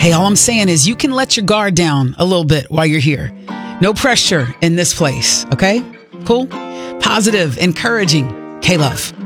Hey, all I'm saying is you can let your guard down a little bit while you're here. No pressure in this place. Okay? Cool? Positive, encouraging. K-Love.